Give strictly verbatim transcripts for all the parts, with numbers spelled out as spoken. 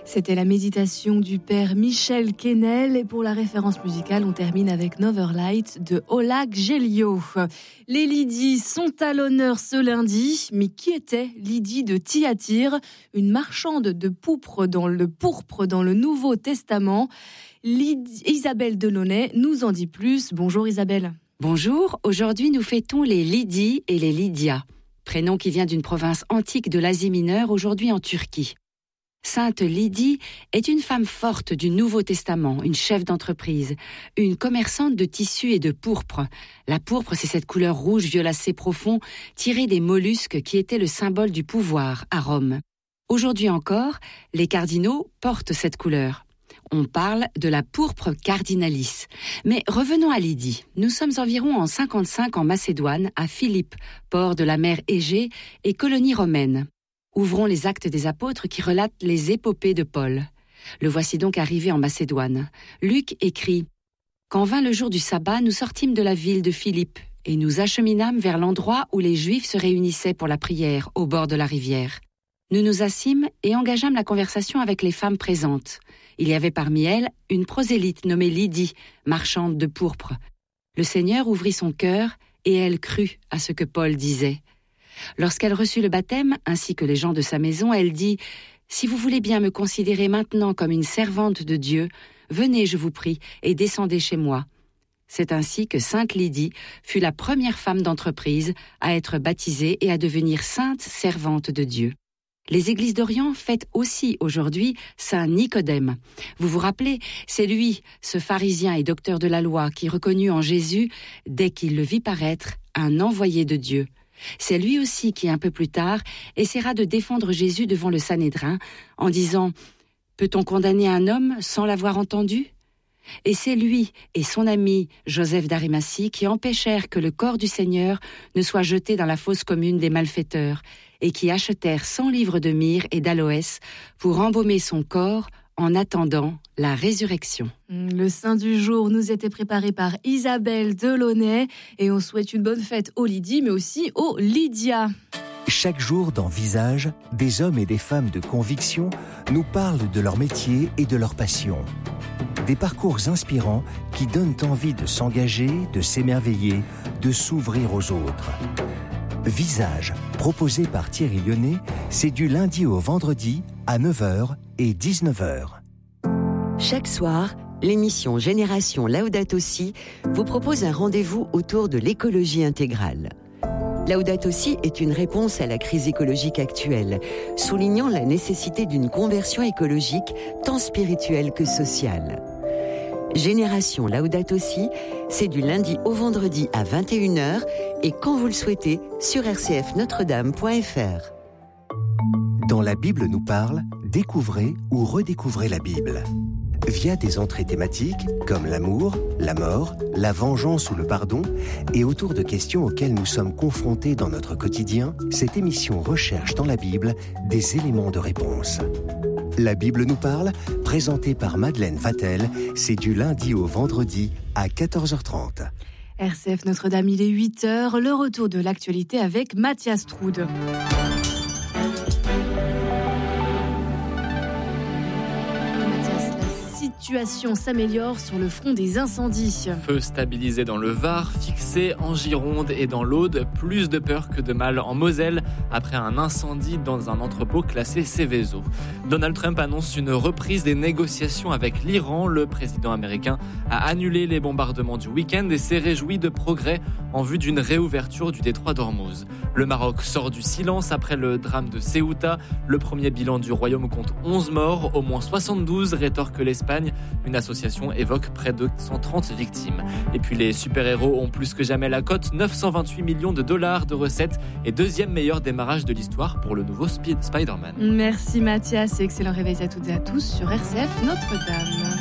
C'était la méditation du père Michel Quesnel et pour la référence musicale, on termine avec Neverlight de Oleg Gelio. Les Lydies sont à l'honneur ce lundi, mais qui était Lydie de Thyatire, une marchande de pourpre dans le pourpre dans le Nouveau Testament? Lydie, Isabelle Delaunay nous en dit plus. Bonjour Isabelle. Bonjour, aujourd'hui nous fêtons les Lydies et les Lydia, prénom qui vient d'une province antique de l'Asie mineure, aujourd'hui en Turquie. Sainte Lydie est une femme forte du Nouveau Testament, une chef d'entreprise, une commerçante de tissus et de pourpre. La pourpre, c'est cette couleur rouge violacé profond tirée des mollusques qui étaient le symbole du pouvoir à Rome. Aujourd'hui encore, les cardinaux portent cette couleur. On parle de la pourpre cardinalis. Mais revenons à Lydie. Nous sommes environ en cinquante-cinq en Macédoine, à Philippe, port de la mer Égée et colonie romaine. Ouvrons les Actes des Apôtres qui relatent les épopées de Paul. Le voici donc arrivé en Macédoine. Luc écrit « Quand vint le jour du sabbat, nous sortîmes de la ville de Philippe et nous acheminâmes vers l'endroit où les Juifs se réunissaient pour la prière, au bord de la rivière. Nous nous assîmes et engageâmes la conversation avec les femmes présentes. Il y avait parmi elles une prosélyte nommée Lydie, marchande de pourpre. Le Seigneur ouvrit son cœur et elle crut à ce que Paul disait. Lorsqu'elle reçut le baptême, ainsi que les gens de sa maison, elle dit « Si vous voulez bien me considérer maintenant comme une servante de Dieu, venez, je vous prie, et descendez chez moi. » C'est ainsi que Sainte Lydie fut la première femme d'entreprise à être baptisée et à devenir sainte servante de Dieu. Les églises d'Orient fêtent aussi aujourd'hui Saint Nicodème. Vous vous rappelez, c'est lui, ce pharisien et docteur de la loi, qui reconnut en Jésus, dès qu'il le vit paraître, un envoyé de Dieu. C'est lui aussi qui, un peu plus tard, essaiera de défendre Jésus devant le Sanhédrin en disant « Peut-on condamner un homme sans l'avoir entendu ?» Et c'est lui et son ami Joseph d'Arimathie qui empêchèrent que le corps du Seigneur ne soit jeté dans la fosse commune des malfaiteurs et qui achetèrent cent livres de myrrhe et d'aloès pour embaumer son corps en attendant la résurrection. Le saint du jour nous était préparé par Isabelle Delaunay et on souhaite une bonne fête aux Lydie mais aussi aux Lydia. Chaque jour dans Visage, des hommes et des femmes de conviction nous parlent de leur métier et de leur passion. Des parcours inspirants qui donnent envie de s'engager, de s'émerveiller, de s'ouvrir aux autres. Visage, proposé par Thierry Lyonnais, c'est du lundi au vendredi à neuf heures et dix-neuf heures. Chaque soir, l'émission Génération Laudato Si vous propose un rendez-vous autour de l'écologie intégrale. Laudato Si est une réponse à la crise écologique actuelle, soulignant la nécessité d'une conversion écologique tant spirituelle que sociale. Génération Laudato Si, c'est du lundi au vendredi à vingt et une heures et quand vous le souhaitez sur r c f notre dame point f r. Dans La Bible nous parle, découvrez ou redécouvrez la Bible. Via des entrées thématiques comme l'amour, la mort, la vengeance ou le pardon, et autour de questions auxquelles nous sommes confrontés dans notre quotidien, cette émission recherche dans la Bible des éléments de réponse. La Bible nous parle, présentée par Madeleine Vatel, c'est du lundi au vendredi à quatorze heures trente. R C F Notre-Dame, il est huit heures, le retour de l'actualité avec Mathias Troude. La situation s'améliore sur le front des incendies. Feu stabilisé dans le Var, fixé en Gironde et dans l'Aude, plus de peur que de mal en Moselle après un incendie dans un entrepôt classé Seveso. Donald Trump annonce une reprise des négociations avec l'Iran. Le président américain a annulé les bombardements du week-end et s'est réjoui de progrès en vue d'une réouverture du détroit d'Ormuz. Le Maroc sort du silence après le drame de Ceuta. Le premier bilan du royaume compte onze morts, au moins soixante-douze, rétorque l'Espagne. Une association évoque près de cent trente victimes. Et puis les super-héros ont plus que jamais la cote, neuf cent vingt-huit millions de dollars de recettes et deuxième meilleur démarrage de l'histoire pour le nouveau Speed Spider-Man. Merci Mathias et excellent réveil à toutes et à tous sur R C F Notre-Dame.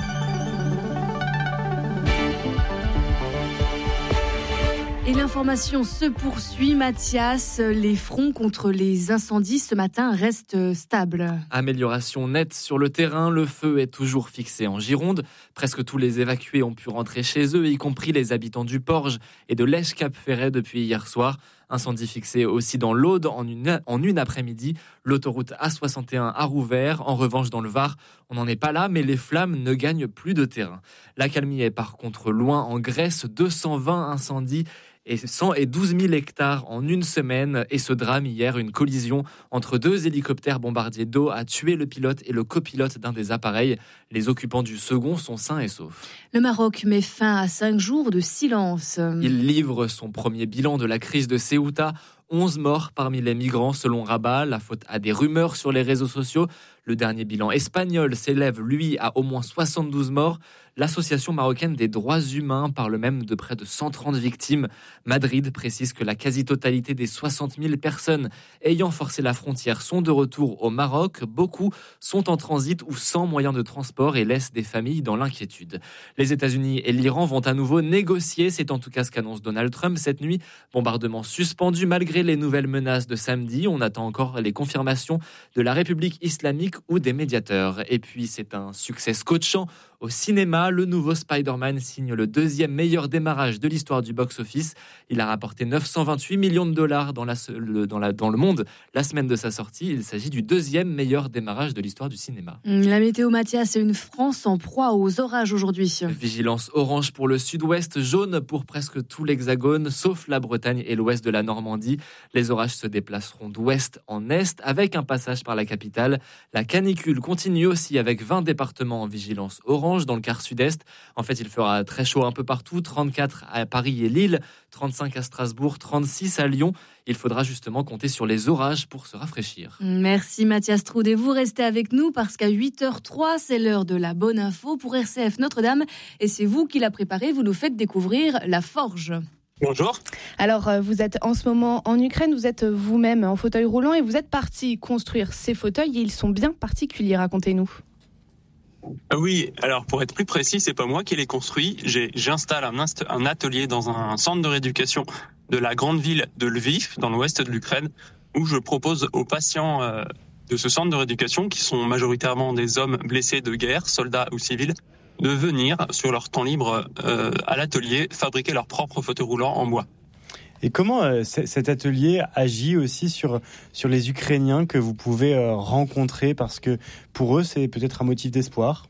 Et l'information se poursuit, Mathias. Les fronts contre les incendies ce matin restent stables. Amélioration nette sur le terrain. Le feu est toujours fixé en Gironde. Presque tous les évacués ont pu rentrer chez eux, y compris les habitants du Porge et de l'Esch-Cap-Ferret depuis hier soir. Incendie fixé aussi dans l'Aude en une, en une après-midi. L'autoroute A soixante et un a rouvert. En revanche, dans le Var, on n'en est pas là, mais les flammes ne gagnent plus de terrain. L'accalmie est par contre loin en Grèce. deux cent vingt incendies et cent douze mille hectares en une semaine. Et ce drame hier, une collision entre deux hélicoptères bombardiers d'eau a tué le pilote et le copilote d'un des appareils. Les occupants du second sont sains et saufs. Le Maroc met fin à cinq jours de silence. Il livre son premier bilan de la crise de Ceuta. onze morts parmi les migrants selon Rabat, la faute à des rumeurs sur les réseaux sociaux. Le dernier bilan espagnol s'élève, lui, à au moins soixante-douze morts. L'association marocaine des droits humains parle même de près de cent trente victimes. Madrid précise que la quasi-totalité des soixante mille personnes ayant forcé la frontière sont de retour au Maroc. Beaucoup sont en transit ou sans moyen de transport et laissent des familles dans l'inquiétude. Les États-Unis et l'Iran vont à nouveau négocier. C'est en tout cas ce qu'annonce Donald Trump cette nuit. Bombardement suspendu malgré les nouvelles menaces de samedi. On attend encore les confirmations de la République islamique ou des médiateurs. Et puis c'est un succès scotchant au cinéma. Le nouveau Spider-Man signe le deuxième meilleur démarrage de l'histoire du box-office. Il a rapporté neuf cent vingt-huit millions de dollars dans, la, le, dans, la, dans le monde la semaine de sa sortie. Il s'agit du deuxième meilleur démarrage de l'histoire du cinéma. La météo, Mathias, c'est une France en proie aux orages aujourd'hui. Vigilance orange pour le sud-ouest, jaune pour presque tout l'hexagone, sauf la Bretagne et l'ouest de la Normandie. Les orages se déplaceront d'ouest en est, avec un passage par la capitale. La canicule continue aussi avec vingt départements en vigilance orange dans le quart sud-est. En fait, il fera très chaud un peu partout, trente-quatre à Paris et Lille, trente-cinq à Strasbourg, trente-six à Lyon. Il faudra justement compter sur les orages pour se rafraîchir. Merci Mathias Troud, et vous restez avec nous parce qu'à huit heures trois, c'est l'heure de la bonne info pour R C F Notre-Dame et c'est vous qui l'a préparé, vous nous faites découvrir la Forge. Bonjour. Alors, vous êtes en ce moment en Ukraine, vous êtes vous-même en fauteuil roulant et vous êtes parti construire ces fauteuils et ils sont bien particuliers, racontez-nous. Oui, alors pour être plus précis, c'est pas moi qui les construis. J'ai, j'installe un, inst- un atelier dans un centre de rééducation de la grande ville de Lviv, dans l'ouest de l'Ukraine, où je propose aux patients euh, de ce centre de rééducation, qui sont majoritairement des hommes blessés de guerre, soldats ou civils, de venir, sur leur temps libre, euh, à l'atelier, fabriquer leur propre fauteuil roulant en bois. Et comment euh, c- cet atelier agit aussi sur, sur les Ukrainiens que vous pouvez euh, rencontrer, parce que pour eux, c'est peut-être un motif d'espoir?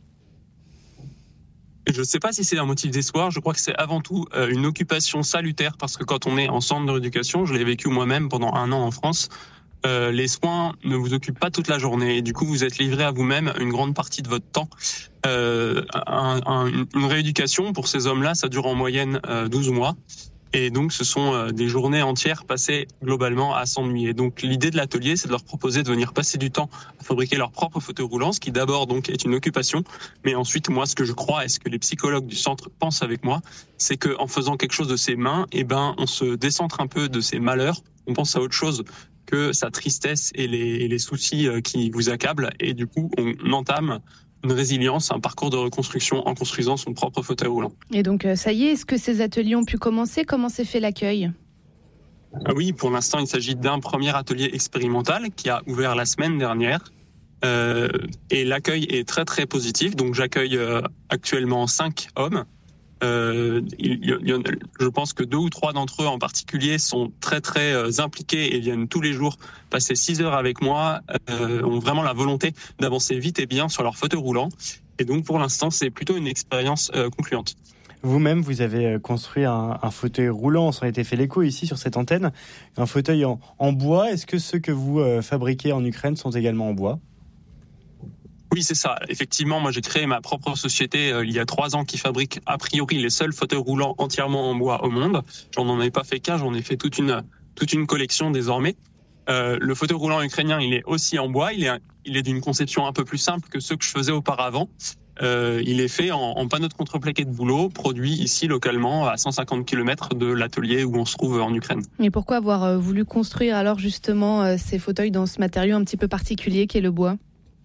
Je ne sais pas si c'est un motif d'espoir, je crois que c'est avant tout euh, une occupation salutaire, parce que quand on est en centre de rééducation, je l'ai vécu moi-même pendant un an en France, euh, les soins ne vous occupent pas toute la journée, et du coup vous êtes livré à vous-même une grande partie de votre temps. Euh, un, un, une rééducation, pour ces hommes-là, ça dure en moyenne euh, douze mois. Et donc, ce sont euh, des journées entières passées globalement à s'ennuyer. Donc, l'idée de l'atelier, c'est de leur proposer de venir passer du temps à fabriquer leur propre fauteuil roulant, ce qui d'abord donc est une occupation. Mais ensuite, moi, ce que je crois et ce que les psychologues du centre pensent avec moi, c'est que en faisant quelque chose de ses mains, eh ben, on se décentre un peu de ses malheurs. On pense à autre chose que sa tristesse et les, et les soucis euh, qui vous accablent. Et du coup, on entame une résilience, un parcours de reconstruction en construisant son propre fauteuil roulant. Et donc, ça y est, est-ce que ces ateliers ont pu commencer? Comment s'est fait l'accueil? Ah oui, pour l'instant, il s'agit d'un premier atelier expérimental qui a ouvert la semaine dernière. Euh, et l'accueil est très, très positif. Donc, j'accueille euh, actuellement cinq hommes. Euh, il, il, je pense que deux ou trois d'entre eux en particulier sont très très euh, impliqués et viennent tous les jours passer six heures avec moi, euh, ont vraiment la volonté d'avancer vite et bien sur leur fauteuil roulant. Et donc pour l'instant, c'est plutôt une expérience euh, concluante. Vous-même, vous avez construit un, un fauteuil roulant, on s'en était fait l'écho ici sur cette antenne, un fauteuil en, en bois. Est-ce que ceux que vous euh, fabriquez en Ukraine sont également en bois ? Oui, c'est ça. Effectivement, moi j'ai créé ma propre société euh, il y a trois ans qui fabrique a priori les seuls fauteuils roulants entièrement en bois au monde. J'en en ai pas fait qu'un, j'en ai fait toute une toute une collection désormais. Euh, le fauteuil roulant ukrainien, il est aussi en bois. Il est il est d'une conception un peu plus simple que ceux que je faisais auparavant. Euh, il est fait en, en panneaux de contreplaqué de bouleau, produit ici localement à cent cinquante kilomètres de l'atelier où on se trouve en Ukraine. Et pourquoi avoir voulu construire alors justement ces fauteuils dans ce matériau un petit peu particulier qu'est le bois ?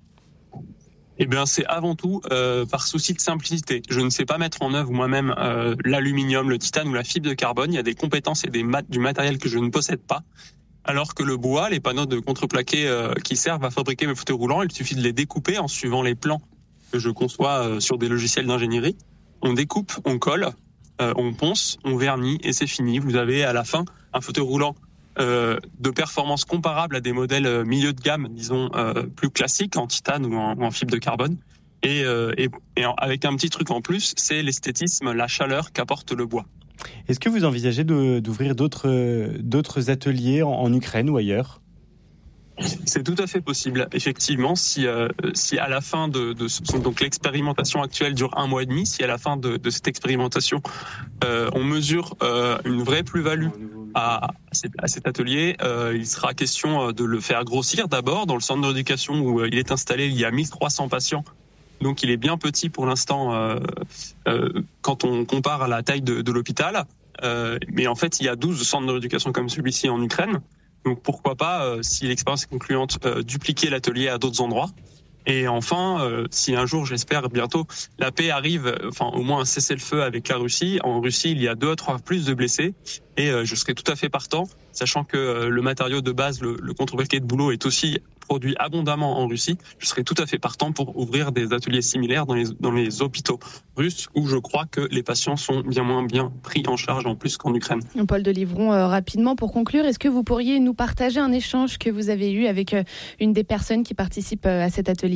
Eh bien, c'est avant tout euh, par souci de simplicité. Je ne sais pas mettre en œuvre moi-même euh, l'aluminium, le titane ou la fibre de carbone. Il y a des compétences et des mat- du matériel que je ne possède pas. Alors que le bois, les panneaux de contreplaqué euh, qui servent à fabriquer mes fauteuils roulants, il suffit de les découper en suivant les plans que je conçois euh, sur des logiciels d'ingénierie. On découpe, on colle, euh, on ponce, on vernit et c'est fini. Vous avez à la fin un fauteuil roulant euh, de performances comparables à des modèles euh, milieu de gamme, disons, euh, plus classiques en titane ou en, ou en fibre de carbone. Et, euh, et, et en, avec un petit truc en plus, c'est l'esthétisme, la chaleur qu'apporte le bois. Est-ce que vous envisagez de, d'ouvrir d'autres, d'autres ateliers en, en Ukraine ou ailleurs ? C'est tout à fait possible, effectivement, si, euh, si à la fin de, de ce, donc l'expérimentation actuelle dure un mois et demi, si à la fin de, de cette expérimentation, euh, on mesure euh, une vraie plus-value à, à cet atelier, euh, il sera question de le faire grossir d'abord dans le centre d'éducation où il est installé, il y a mille trois cents patients. Donc il est bien petit pour l'instant euh, euh, quand on compare à la taille de, de l'hôpital, euh, mais en fait il y a douze centres de rééducation comme celui-ci en Ukraine. Donc pourquoi pas, euh, si l'expérience est concluante, euh, dupliquer l'atelier à d'autres endroits. Et enfin, euh, si un jour, j'espère bientôt, la paix arrive, euh, enfin au moins un cessez-le-feu avec la Russie. En Russie, il y a deux à trois fois plus de blessés, et euh, je serai tout à fait partant, sachant que euh, le matériau de base, le, le contreplaqué de boulot, est aussi produit abondamment en Russie. Je serai tout à fait partant pour ouvrir des ateliers similaires dans les, dans les hôpitaux russes, où je crois que les patients sont bien moins bien pris en charge en plus qu'en Ukraine. Paul Delivron, euh, rapidement pour conclure, est-ce que vous pourriez nous partager un échange que vous avez eu avec euh, une des personnes qui participent euh, à cet atelier ?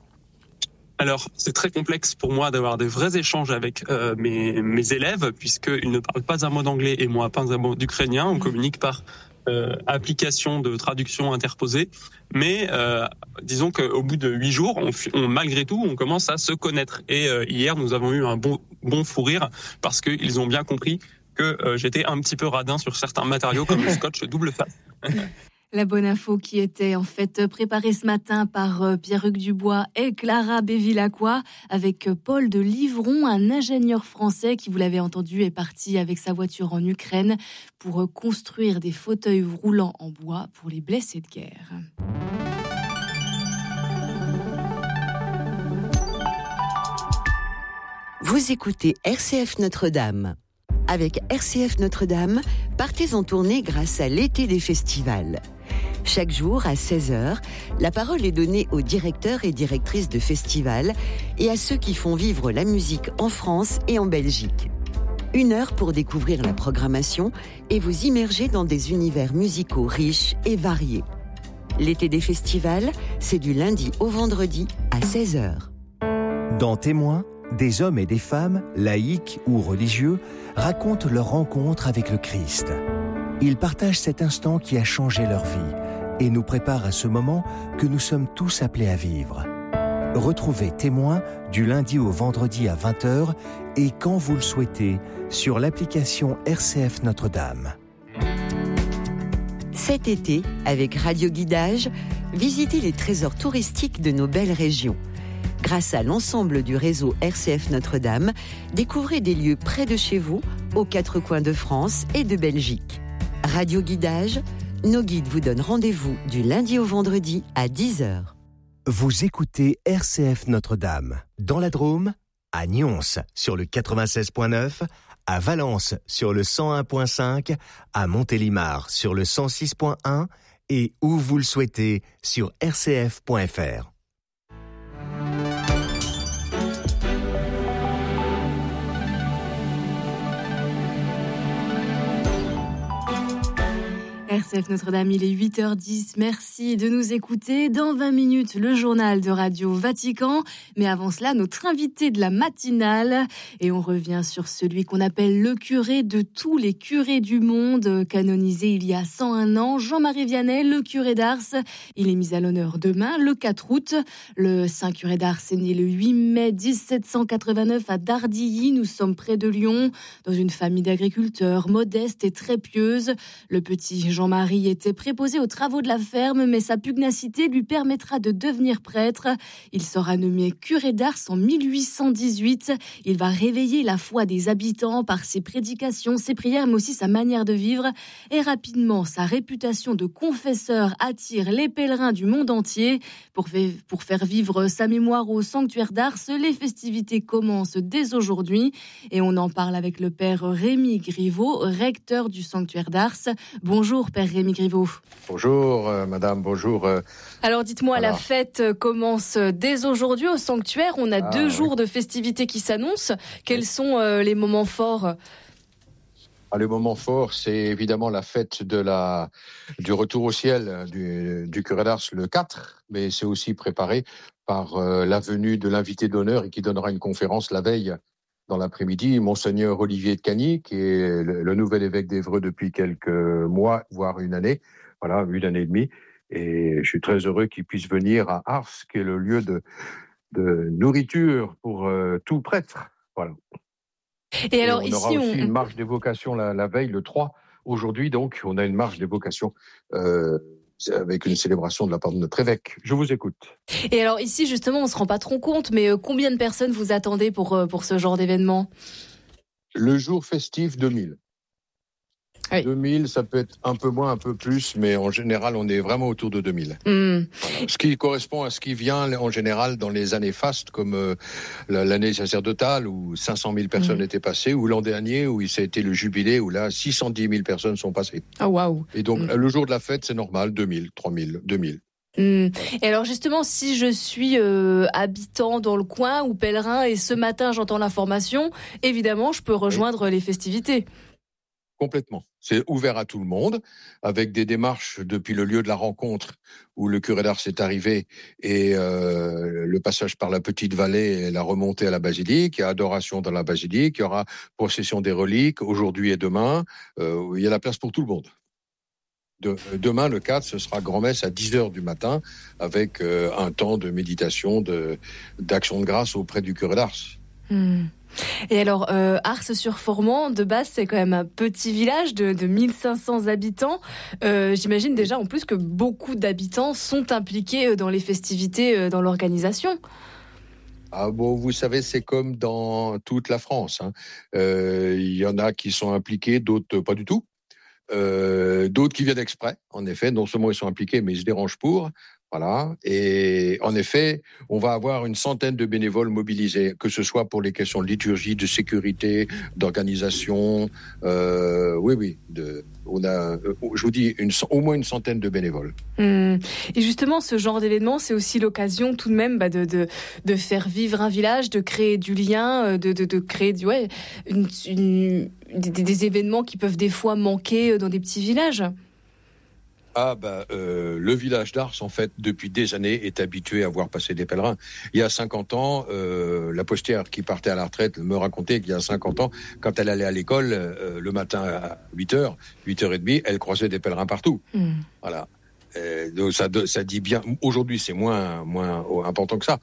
Alors, c'est très complexe pour moi d'avoir des vrais échanges avec euh, mes, mes élèves, puisqu'ils ne parlent pas un mot d'anglais et moi pas un mot d'ukrainien. On communique par euh, application de traduction interposée. Mais euh, disons qu'au bout de huit jours, on, on, malgré tout, on commence à se connaître. Et euh, hier, nous avons eu un bon, bon fou rire parce qu'ils ont bien compris que euh, j'étais un petit peu radin sur certains matériaux comme le scotch double face. La bonne info qui était en fait préparée ce matin par Pierre-Hugues Dubois et Clara Bévilacqua avec Paul Delivron, un ingénieur français qui, vous l'avez entendu, est parti avec sa voiture en Ukraine pour construire des fauteuils roulants en bois pour les blessés de guerre. Vous écoutez R C F Notre-Dame. Avec R C F Notre-Dame, partez en tournée grâce à l'été des festivals. Chaque jour, à seize heures, la parole est donnée aux directeurs et directrices de festivals et à ceux qui font vivre la musique en France et en Belgique. Une heure pour découvrir la programmation et vous immerger dans des univers musicaux riches et variés. L'été des festivals, c'est du lundi au vendredi à seize heures. Dans Témoins, des hommes et des femmes, laïcs ou religieux, racontent leur rencontre avec le Christ. Ils partagent cet instant qui a changé leur vie et nous préparent à ce moment que nous sommes tous appelés à vivre. Retrouvez Témoins du lundi au vendredi à vingt heures et quand vous le souhaitez sur l'application R C F Notre-Dame. Cet été, avec Radio Guidage, visitez les trésors touristiques de nos belles régions. Grâce à l'ensemble du réseau R C F Notre-Dame, découvrez des lieux près de chez vous, aux quatre coins de France et de Belgique. Radio Guidage, nos guides vous donnent rendez-vous du lundi au vendredi à dix heures. Vous écoutez R C F Notre-Dame, dans la Drôme, à Nyons sur le quatre-vingt-seize virgule neuf, à Valence sur le cent un virgule cinq, à Montélimar sur le cent six virgule un et où vous le souhaitez sur r c f point f r. R C F Notre-Dame, il est huit heures dix. Merci de nous écouter. Dans vingt minutes, le journal de Radio Vatican. Mais avant cela, notre invité de la matinale. Et on revient sur celui qu'on appelle le curé de tous les curés du monde, canonisé il y a cent un ans. Jean-Marie Vianney, le curé d'Ars. Il est mis à l'honneur demain, le quatre août. Le saint curé d'Ars est né le huit mai dix-sept cent quatre-vingt-neuf à Dardilly. Nous sommes près de Lyon, dans une famille d'agriculteurs modeste et très pieuse. Le petit Jean-Marie était préposé aux travaux de la ferme, mais sa pugnacité lui permettra de devenir prêtre. Il sera nommé curé d'Ars en mille huit cent dix-huit. Il va réveiller la foi des habitants par ses prédications, ses prières, mais aussi sa manière de vivre. Et rapidement, sa réputation de confesseur attire les pèlerins du monde entier. Pour, pour faire vivre sa mémoire au sanctuaire d'Ars, les festivités commencent dès aujourd'hui. Et on en parle avec le père Rémi Griveau, recteur du sanctuaire d'Ars. Bonjour, père Rémi Griveau. Bonjour, euh, madame, bonjour. Euh... Alors, dites-moi, Alors... la fête commence dès aujourd'hui au sanctuaire. On a ah, deux oui. jours de festivités qui s'annoncent. Quels oui. sont euh, les moments forts ? Ah, le moment fort, c'est évidemment la fête de la, du retour au ciel du, du curé d'Ars le quatre, mais c'est aussi préparé par euh, la venue de l'invité d'honneur et qui donnera une conférence la veille dans l'après-midi, Monseigneur Olivier de Cagny, qui est le, le nouvel évêque d'Évreux depuis quelques mois, voire une année, voilà, une année et demie. Et je suis très heureux qu'il puisse venir à Ars, qui est le lieu de, de nourriture pour euh, tout prêtre. Voilà. Et, et alors on ici, aura aussi on... une marche d'évocation la, la veille, le trois. Aujourd'hui, donc, on a une marche d'évocation euh, avec une célébration de la part de notre évêque. Je vous écoute. Et alors ici, justement, on ne se rend pas trop compte, mais combien de personnes vous attendez pour, pour ce genre d'événement ? Le jour festif, deux mille. Oui. deux mille, ça peut être un peu moins, un peu plus, mais en général, on est vraiment autour de deux mille. Mm. Ce qui correspond à ce qui vient en général dans les années fastes, comme euh, l'année sacerdotale, où cinq cent mille personnes mm. étaient passées, ou l'an dernier, où ça a été le jubilé, où là, six cent dix mille personnes sont passées. Oh, waouh. Et donc, mm. le jour de la fête, c'est normal, deux mille, trois mille, deux mille. Mmh. Et alors justement, si je suis euh, habitant dans le coin ou pèlerin et ce matin j'entends l'information, évidemment je peux rejoindre oui. les festivités. Complètement. C'est ouvert à tout le monde, avec des démarches depuis le lieu de la rencontre où le curé d'Ars est arrivé et euh, le passage par la petite vallée et la remontée à la basilique. Il y a adoration dans la basilique, il y aura procession des reliques aujourd'hui et demain. Euh, il y a la place pour tout le monde. De, demain, le quatre, ce sera grand-messe à dix heures du matin avec euh, un temps de méditation, de, d'action de grâce auprès du curé d'Ars. Mmh. Et alors, euh, Ars-sur-Formant, de base, c'est quand même un petit village de, de mille cinq cents habitants. Euh, j'imagine déjà en plus que beaucoup d'habitants sont impliqués dans les festivités, dans l'organisation. Ah bon, vous savez, c'est comme dans toute la France. Hein. Euh, il y en a qui sont impliqués, d'autres pas du tout. Euh, d'autres qui viennent exprès, en effet, non seulement ils sont impliqués, mais ils se dérangent pour. Voilà. Et en effet, on va avoir une centaine de bénévoles mobilisés, que ce soit pour les questions de liturgie, de sécurité, d'organisation. Euh, oui, oui. De, on a, je vous dis, une, au moins une centaine de bénévoles. Mmh. Et justement, ce genre d'événement, c'est aussi l'occasion tout de même bah, de, de, de faire vivre un village, de créer du lien, de, de, de créer du, ouais, une, une, des, des événements qui peuvent des fois manquer dans des petits villages. Ah bah, euh, le village d'Ars, en fait, depuis des années, est habitué à voir passer des pèlerins. Il y a cinquante ans, euh, la postière qui partait à la retraite me racontait qu'il y a cinquante ans, quand elle allait à l'école, euh, le matin à huit heures, huit heures trente, elle croisait des pèlerins partout. Mmh. Voilà. Euh, donc ça, ça dit bien. Aujourd'hui, c'est moins, moins important que ça.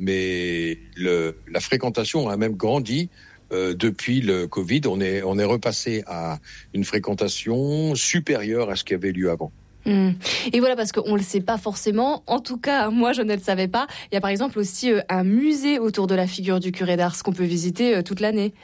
Mais le, la fréquentation a même grandi. Euh, depuis le Covid, on est, on est repassé à une fréquentation supérieure à ce qui avait lieu avant. Mmh. Et voilà, parce qu'on ne le sait pas forcément, en tout cas moi je ne le savais pas, il y a par exemple aussi euh, un musée autour de la figure du curé d'Ars qu'on peut visiter euh, toute l'année.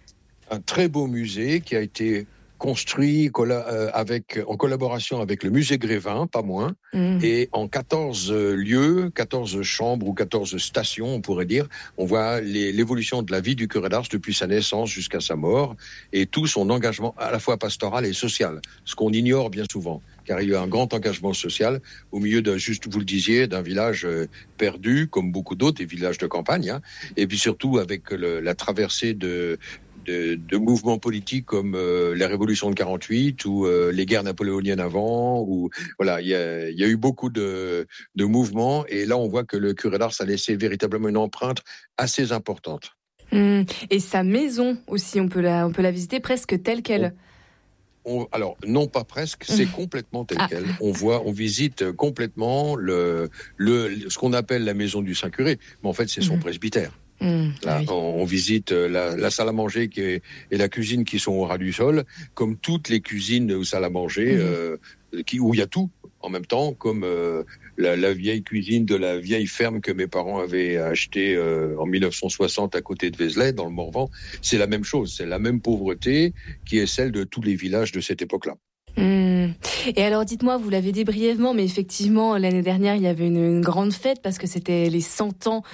Un très beau musée qui a été construit colla- euh, avec, en collaboration avec le musée Grévin, pas moins, mmh. et en quatorze lieux, quatorze chambres ou quatorze stations, on pourrait dire, on voit les, l'évolution de la vie du curé d'Ars depuis sa naissance jusqu'à sa mort, et tout son engagement à la fois pastoral et social, ce qu'on ignore bien souvent, car il y a un grand engagement social au milieu d'un, juste vous le disiez, d'un village euh, perdu, comme beaucoup d'autres, des villages de campagne, hein, et puis surtout avec le, la traversée de De, de mouvements politiques comme euh, la Révolution de quarante-huit ou euh, les guerres napoléoniennes avant. Ou voilà, il y a, y a eu beaucoup de, de mouvements et là on voit que le curé d'Ars a laissé véritablement une empreinte assez importante. Mmh. Et sa maison aussi, on peut la, on peut la visiter presque telle qu'elle. On, on, alors non pas presque, c'est mmh. complètement telle ah. qu'elle. On voit, on visite complètement le, le, ce qu'on appelle la maison du Saint-Curé, mais en fait c'est son mmh. presbytère. Mmh, Là, oui. on, on visite la, la salle à manger qui est, et la cuisine qui sont au ras du sol, comme toutes les cuisines ou salles à manger, mmh. euh, qui, où il y a tout en même temps, comme euh, la, la vieille cuisine de la vieille ferme que mes parents avaient achetée euh, en dix-neuf cent soixante à côté de Vézelay, dans le Morvan. C'est la même chose, c'est la même pauvreté qui est celle de tous les villages de cette époque-là. Mmh. Et alors dites-moi, vous l'avez dit brièvement, mais effectivement l'année dernière il y avait une, une grande fête parce que c'était les cent ans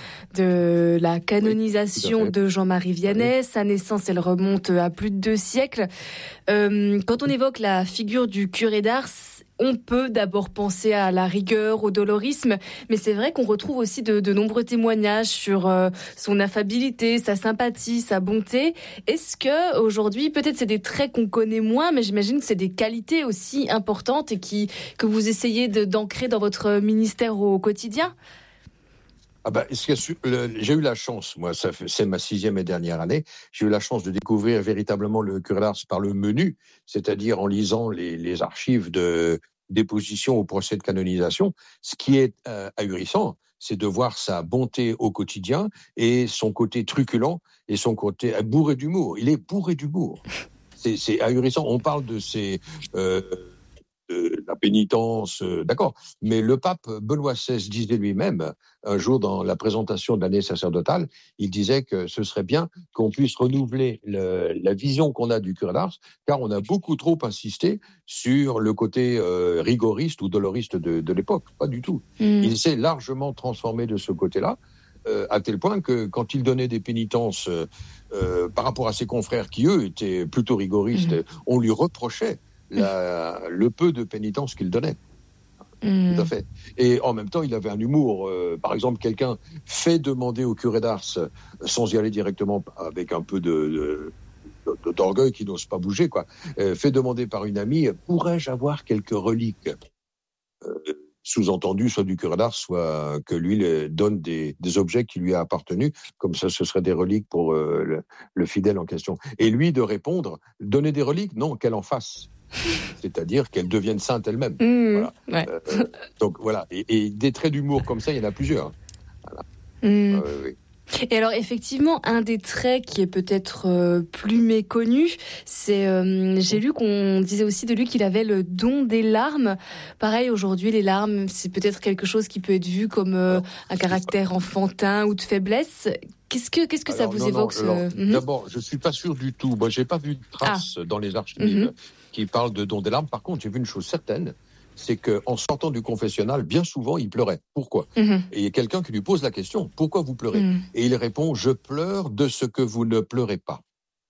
de la canonisation oui, de Jean-Marie Vianney. Oui. Sa naissance elle remonte à plus de deux siècles. Euh, quand on évoque la figure du curé d'Ars, on peut d'abord penser à la rigueur, au dolorisme, mais c'est vrai qu'on retrouve aussi de, de nombreux témoignages sur euh, son affabilité, sa sympathie, sa bonté. Est-ce que aujourd'hui, peut-être c'est des traits qu'on connaît moins, mais j'imagine que c'est des qualités aussi importantes et qui, que vous essayez de, d'ancrer dans votre ministère au quotidien ? Ah ben, j'ai eu la chance, moi, ça fait, c'est ma sixième et dernière année, j'ai eu la chance de découvrir véritablement le curé d'Ars par le menu, c'est-à-dire en lisant les, les archives de déposition au procès de canonisation. Ce qui est euh, ahurissant, c'est de voir sa bonté au quotidien et son côté truculent et son côté bourré d'humour. Il est bourré d'humour. C'est, c'est ahurissant. On parle de ses... Euh, de la pénitence, euh, d'accord. Mais le pape Benoît seize disait lui-même, un jour dans la présentation de l'année sacerdotale, il disait que ce serait bien qu'on puisse renouveler le, la vision qu'on a du curé d'Ars, car on a beaucoup trop insisté sur le côté euh, rigoriste ou doloriste de, de l'époque. Pas du tout. Mmh. Il s'est largement transformé de ce côté-là, euh, à tel point que quand il donnait des pénitences euh, euh, par rapport à ses confrères qui, eux, étaient plutôt rigoristes, mmh. on lui reprochait La, le peu de pénitence qu'il donnait. Mmh. Tout à fait. Et en même temps, il avait un humour. Euh, par exemple, quelqu'un fait demander au curé d'Ars, sans y aller directement, avec un peu de, de, de, d'orgueil qui n'ose pas bouger, quoi, euh, fait demander par une amie, pourrais-je avoir quelques reliques euh, sous-entendu, soit du curé d'Ars, soit que lui donne des, des objets qui lui a appartenu, comme ça ce serait des reliques pour euh, le, le fidèle en question. Et lui de répondre, donner des reliques, non, qu'elle en fasse. C'est-à-dire qu'elle devienne sainte elle-même. Mmh, voilà. Ouais. Euh, donc voilà, et, et des traits d'humour comme ça, il y en a plusieurs. Voilà. Mmh. Euh, oui. Et alors effectivement, un des traits qui est peut-être euh, plus méconnu, c'est, euh, j'ai lu qu'on disait aussi de lui qu'il avait le don des larmes. Pareil, aujourd'hui, les larmes, c'est peut-être quelque chose qui peut être vu comme euh, alors, un caractère enfantin ou de faiblesse. Qu'est-ce que, qu'est-ce que alors, ça vous non, évoque non, ce... alors, mmh. D'abord, je suis pas sûr du tout. Moi, j'ai pas vu de traces ah. dans les archives mmh. qui parlent de don des larmes. Par contre, j'ai vu une chose certaine, c'est qu'en sortant du confessionnal, bien souvent, il pleurait. Pourquoi ? Mmh. Et il y a quelqu'un qui lui pose la question, pourquoi vous pleurez ? Mmh. Et il répond, je pleure de ce que vous ne pleurez pas.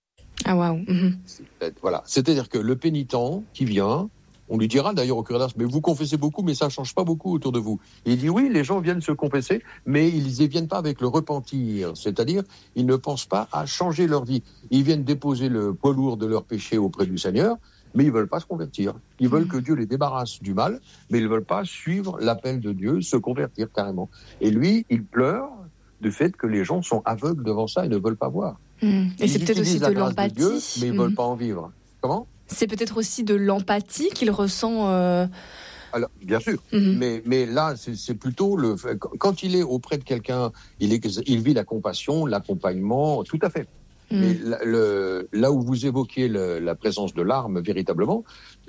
Ah waouh. Mmh. C'est, voilà. C'est-à-dire que le pénitent qui vient, on lui dira d'ailleurs au curé d'Ars, mais vous confessez beaucoup, mais ça ne change pas beaucoup autour de vous. Et il dit oui, les gens viennent se confesser, mais ils n'y viennent pas avec le repentir. C'est-à-dire, ils ne pensent pas à changer leur vie. Ils viennent déposer le poids lourd de leur péché auprès du Seigneur, mais ils ne veulent pas se convertir. Ils veulent que Dieu les débarrasse du mal, mais ils ne veulent pas suivre l'appel de Dieu, se convertir carrément. Et lui, il pleure du fait que les gens sont aveugles devant ça et ne veulent pas voir. Mmh. Et ils c'est peut-être aussi de l'empathie. De Dieu, mais ils ne mmh. veulent pas en vivre. Comment ? C'est peut-être aussi de l'empathie qu'il ressent. Euh... Alors, bien sûr, mmh. mais, mais là, c'est, c'est plutôt le. Quand il est auprès de quelqu'un, il, est, il vit la compassion, l'accompagnement, tout à fait. Mmh. Mais la, le, là où vous évoquiez le, la présence de larmes, véritablement,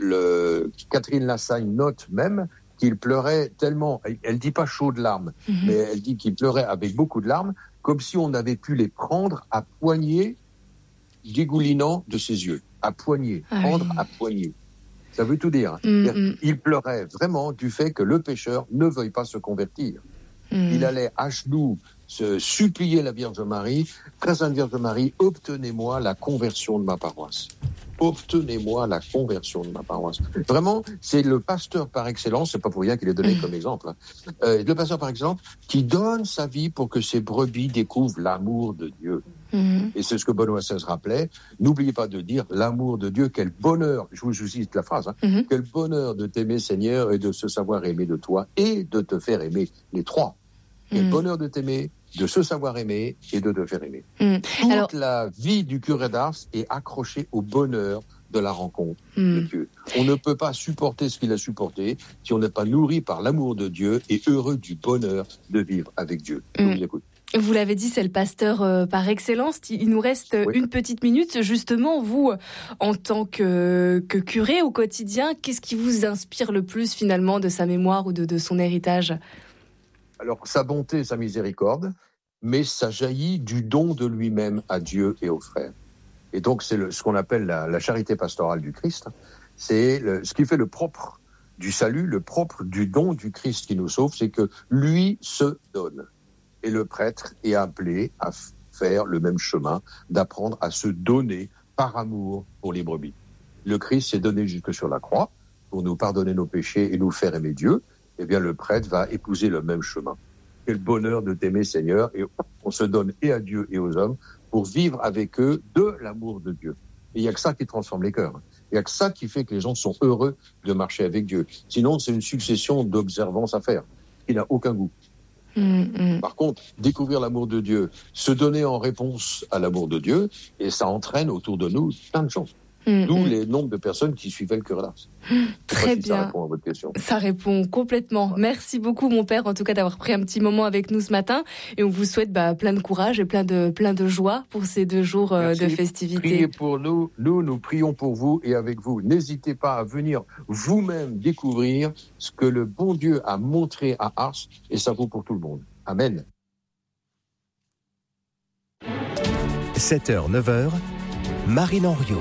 le, Catherine Lassagne note même qu'il pleurait tellement. Elle dit pas chaud de larmes, mmh. mais elle dit qu'il pleurait avec beaucoup de larmes, comme si on avait pu les prendre à poignées dégoulinant de ses yeux. À poignée, ah prendre oui. à poignée. Ça veut tout dire. Mm-hmm. Il pleurait vraiment du fait que le pécheur ne veuille pas se convertir. Mm. Il allait à genoux se supplier la Vierge Marie, très sainte Vierge Marie, obtenez-moi la conversion de ma paroisse. Obtenez-moi la conversion de ma paroisse. Vraiment, c'est le pasteur par excellence, c'est pas pour rien qu'il est donné mm. comme exemple, hein. euh, le pasteur par exemple qui donne sa vie pour que ses brebis découvrent l'amour de Dieu. Mmh. Et c'est ce que Benoît seize rappelait. N'oubliez pas de dire l'amour de Dieu, quel bonheur, je vous cite la phrase, hein, mmh. quel bonheur de t'aimer Seigneur et de se savoir aimer de toi et de te faire aimer, les trois. Mmh. Quel bonheur de t'aimer, de se savoir aimer et de te faire aimer. Mmh. Toute Alors... la vie du curé d'Ars est accrochée au bonheur de la rencontre mmh. de Dieu. On ne peut pas supporter ce qu'il a supporté si on n'est pas nourri par l'amour de Dieu et heureux du bonheur de vivre avec Dieu. Mmh. Je vous écoute. Vous l'avez dit, c'est le pasteur euh, par excellence. Il nous reste oui. une petite minute. Justement, vous, en tant que, que curé au quotidien, qu'est-ce qui vous inspire le plus finalement de sa mémoire ou de, de son héritage ? Alors, sa bonté, sa miséricorde, mais ça jaillit du don de lui-même à Dieu et aux frères. Et donc, c'est le, ce qu'on appelle la, la charité pastorale du Christ. C'est le, ce qui fait le propre du salut, le propre du don du Christ qui nous sauve, c'est que lui se donne. Et le prêtre est appelé à faire le même chemin, d'apprendre à se donner par amour pour les brebis. Le Christ s'est donné jusque sur la croix pour nous pardonner nos péchés et nous faire aimer Dieu, eh bien le prêtre va épouser le même chemin. Quel bonheur de t'aimer, Seigneur, et on se donne et à Dieu et aux hommes pour vivre avec eux de l'amour de Dieu. Et il n'y a que ça qui transforme les cœurs. Il n'y a que ça qui fait que les gens sont heureux de marcher avec Dieu. Sinon, c'est une succession d'observances à faire, qui n'a aucun goût. Mmh, mmh. Par contre, découvrir l'amour de Dieu, se donner en réponse à l'amour de Dieu, et ça entraîne autour de nous plein de choses. Mmh, D'où mmh. les nombres de personnes qui suivaient le cœur d'Ars. Très si bien. Ça répond à votre question. Ça répond complètement. Merci beaucoup, mon père, en tout cas, d'avoir pris un petit moment avec nous ce matin. Et on vous souhaite bah, plein de courage et plein de, plein de joie pour ces deux jours euh, de festivités. Priez pour nous. Nous, nous prions pour vous et avec vous. N'hésitez pas à venir vous-même découvrir ce que le bon Dieu a montré à Ars, et ça vaut pour tout le monde. Amen. sept heures, neuf heures, Marine Henriot.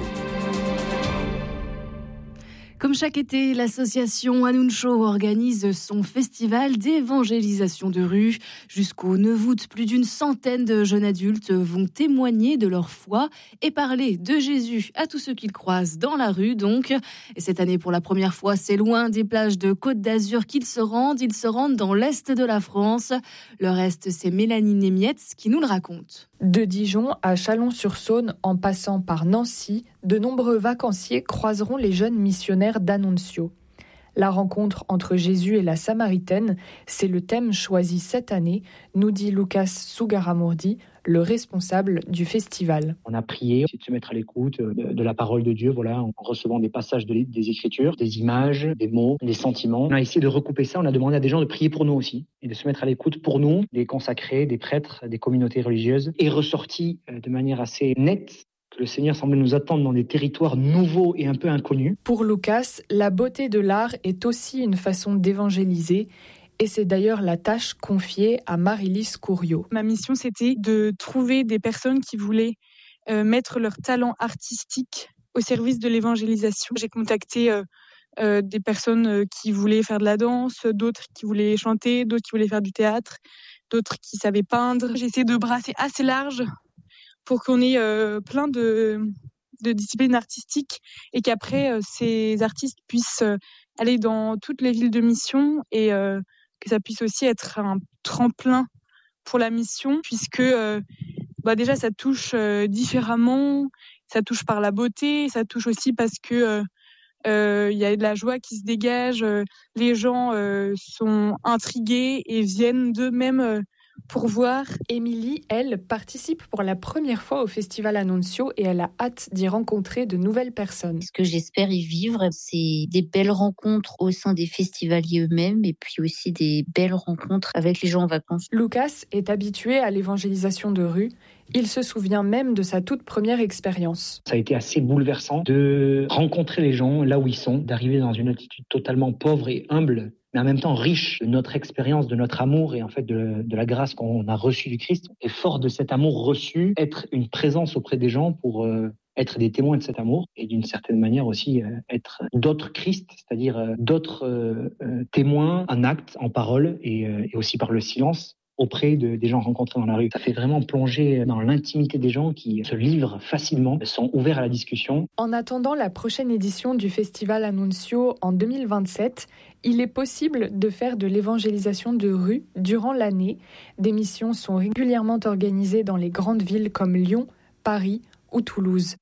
Comme chaque été, l'association Anuncho organise son festival d'évangélisation de rue. Jusqu'au neuf août, plus d'une centaine de jeunes adultes vont témoigner de leur foi et parler de Jésus à tous ceux qu'ils croisent dans la rue. Donc, et cette année, pour la première fois, c'est loin des plages de Côte d'Azur qu'ils se rendent. Ils se rendent dans l'est de la France. Le reste, c'est Mélanie Némietz qui nous le raconte. De Dijon à Chalon-sur-Saône, en passant par Nancy, de nombreux vacanciers croiseront les jeunes missionnaires d'Annunzio. La rencontre entre Jésus et la Samaritaine, c'est le thème choisi cette année, nous dit Lucas Sugaramurdi, le responsable du festival. On a prié, c'est de se mettre à l'écoute de, de la parole de Dieu, voilà, en recevant des passages de, des Écritures, des images, des mots, des sentiments. On a essayé de recouper ça, on a demandé à des gens de prier pour nous aussi, et de se mettre à l'écoute pour nous, des consacrés, des prêtres, des communautés religieuses, et ressorti de manière assez nette que le Seigneur semble nous attendre dans des territoires nouveaux et un peu inconnus. Pour Lucas, la beauté de l'art est aussi une façon d'évangéliser, et c'est d'ailleurs la tâche confiée à Marie-Lise Couriot. Ma mission, c'était de trouver des personnes qui voulaient euh, mettre leur talent artistique au service de l'évangélisation. J'ai contacté euh, euh, des personnes qui voulaient faire de la danse, d'autres qui voulaient chanter, d'autres qui voulaient faire du théâtre, d'autres qui savaient peindre. J'ai essayé de brasser assez large pour qu'on ait euh, plein de, de disciplines artistiques et qu'après, euh, ces artistes puissent euh, aller dans toutes les villes de mission et euh, que ça puisse aussi être un tremplin pour la mission, puisque euh, bah déjà, ça touche euh, différemment, ça touche par la beauté, ça touche aussi parce que euh, euh, y a de la joie qui se dégage, euh, les gens euh, sont intrigués et viennent d'eux-mêmes euh, pour voir. Émilie, elle, participe pour la première fois au Festival Annunzio et elle a hâte d'y rencontrer de nouvelles personnes. Ce que j'espère y vivre, c'est des belles rencontres au sein des festivaliers eux-mêmes et puis aussi des belles rencontres avec les gens en vacances. Lucas est habitué à l'évangélisation de rue. Il se souvient même de sa toute première expérience. Ça a été assez bouleversant de rencontrer les gens là où ils sont, d'arriver dans une attitude totalement pauvre et humble, mais en même temps riche de notre expérience, de notre amour et en fait de, de la grâce qu'on a reçue du Christ. Et fort de cet amour reçu, être une présence auprès des gens pour euh, être des témoins de cet amour et d'une certaine manière aussi euh, être d'autres Christ, c'est-à-dire euh, d'autres euh, euh, témoins en acte, en parole et, euh, et aussi par le silence auprès de, des gens rencontrés dans la rue. Ça fait vraiment plonger dans l'intimité des gens qui se livrent facilement, sont ouverts à la discussion. En attendant la prochaine édition du Festival Annunzio en deux mille vingt-sept, il est possible de faire de l'évangélisation de rue durant l'année. Des missions sont régulièrement organisées dans les grandes villes comme Lyon, Paris ou Toulouse.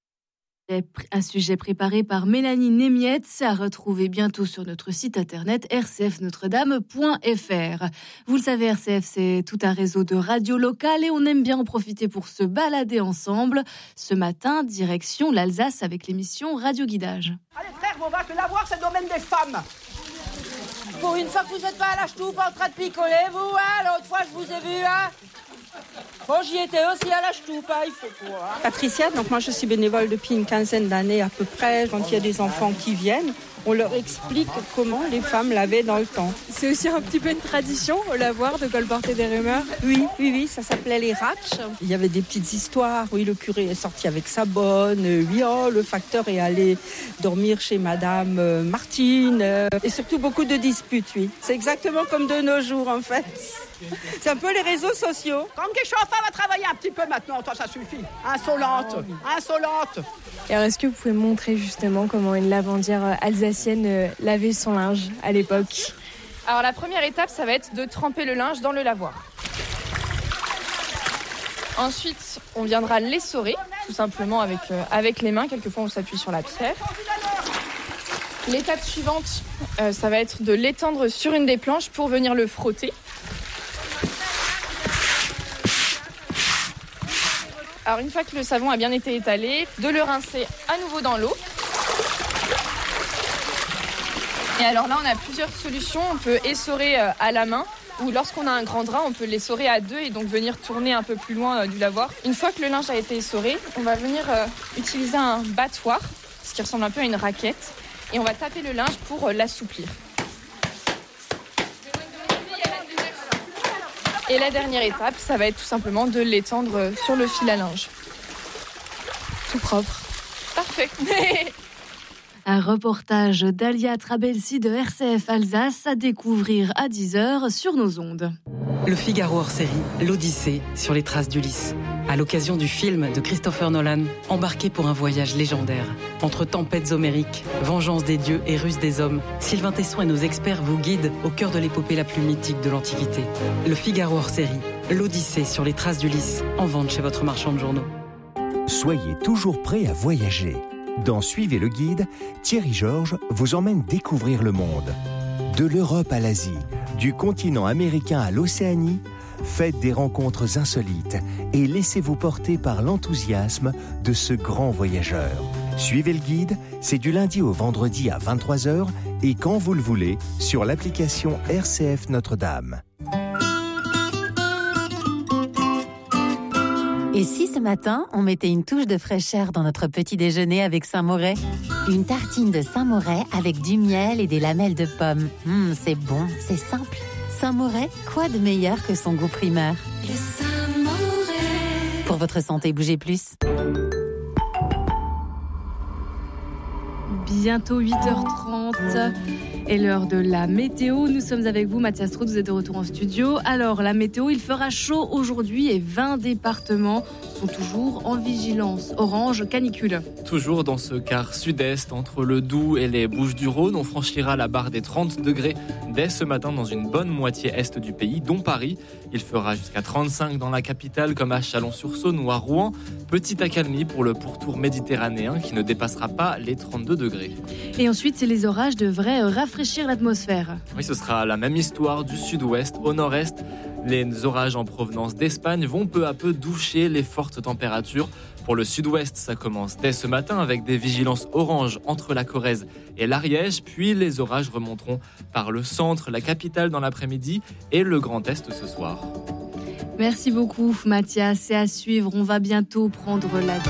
Un sujet préparé par Mélanie Némietz, à retrouver bientôt sur notre site internet r c f notre dame point f r. Vous le savez, R C F, c'est tout un réseau de radios locales et on aime bien en profiter pour se balader ensemble. Ce matin, direction l'Alsace avec l'émission Radio Guidage. Allez frère, on va te la voir, c'est le domaine des femmes. Pour une fois que vous n'êtes pas à la ch'toupe en train de picoler, vous, hein, l'autre fois je vous ai vu, hein. Bon, j'y étais aussi à la ch'toupe, hein, il faut quoi. Hein. Patricia, donc moi je suis bénévole depuis une quinzaine d'années à peu près. Quand il y a des enfants qui viennent, on leur explique comment les femmes lavaient dans le temps. C'est aussi un petit peu une tradition au lavoir de colporter des rumeurs. Oui, oui, oui, ça s'appelait les ratches. Il y avait des petites histoires. Oui, le curé est sorti avec sa bonne. Oui, oh, le facteur est allé dormir chez Madame Martine. Et surtout beaucoup de disputes dispute, oui. C'est exactement comme de nos jours, en fait. C'est un peu les réseaux sociaux. Comme que Chauffin va travailler un petit peu maintenant, toi ça suffit. Insolente, insolente. Et alors, est-ce que vous pouvez montrer justement comment une lavandière alsacienne lavait son linge à l'époque ? Alors la première étape, ça va être de tremper le linge dans le lavoir. Ensuite, on viendra l'essorer, tout simplement avec, euh, avec les mains. Quelquefois, on s'appuie sur la pierre. L'étape suivante, euh, ça va être de l'étendre sur une des planches pour venir le frotter. Alors une fois que le savon a bien été étalé, de le rincer à nouveau dans l'eau. Et alors là, on a plusieurs solutions. On peut essorer euh, à la main. Ou lorsqu'on a un grand drap, on peut l'essorer à deux et donc venir tourner un peu plus loin euh, du lavoir. Une fois que le linge a été essoré, on va venir euh, utiliser un battoir, ce qui ressemble un peu à une raquette, et on va taper le linge pour euh, l'assouplir. Et la dernière étape, ça va être tout simplement de l'étendre sur le fil à linge. Tout propre. Parfait. Un reportage d'Alia Trabelsi de R C F Alsace à découvrir à dix heures sur nos ondes. Le Figaro hors série, l'Odyssée sur les traces d'Ulysse. À l'occasion du film de Christopher Nolan, embarqué pour un voyage légendaire. Entre tempêtes homériques, vengeance des dieux et ruse des hommes, Sylvain Tesson et nos experts vous guident au cœur de l'épopée la plus mythique de l'Antiquité. Le Figaro hors série, l'Odyssée sur les traces d'Ulysse, en vente chez votre marchand de journaux. Soyez toujours prêts à voyager. Dans Suivez le guide, Thierry Georges vous emmène découvrir le monde. De l'Europe à l'Asie, du continent américain à l'Océanie, faites des rencontres insolites et laissez-vous porter par l'enthousiasme de ce grand voyageur. Suivez le guide, c'est du lundi au vendredi à vingt-trois heures et quand vous le voulez sur l'application R C F Notre-Dame. Et si ce matin, on mettait une touche de fraîcheur dans notre petit déjeuner avec Saint-Moret ? Une tartine de Saint-Moret avec du miel et des lamelles de pommes. Mmh, c'est bon, c'est simple. Saint-Moret, quoi de meilleur que son goût primaire ? Le Saint-Moret. Pour votre santé, bougez plus. Bientôt huit heures trente et l'heure de la météo. Nous sommes avec vous, Mathias Strauss, vous êtes de retour en studio. Alors, la météo, il fera chaud aujourd'hui et vingt départements sont toujours en vigilance orange canicule. Toujours dans ce quart sud-est, entre le Doubs et les Bouches-du-Rhône, on franchira la barre des trente degrés dès ce matin dans une bonne moitié est du pays, dont Paris. Il fera jusqu'à trente-cinq dans la capitale, comme à Chalon-sur-Saône ou à Rouen. Petite accalmie pour le pourtour méditerranéen qui ne dépassera pas les trente-deux degrés. Et ensuite, les orages devraient rafraîchir l'atmosphère. Oui, ce sera la même histoire du sud-ouest au nord-est. Les orages en provenance d'Espagne vont peu à peu doucher les fortes températures. Pour le sud-ouest, ça commence dès ce matin avec des vigilances orange entre la Corrèze et l'Ariège. Puis les orages remonteront par le centre, la capitale dans l'après-midi et le Grand Est ce soir. Merci beaucoup Mathias, c'est à suivre. On va bientôt prendre la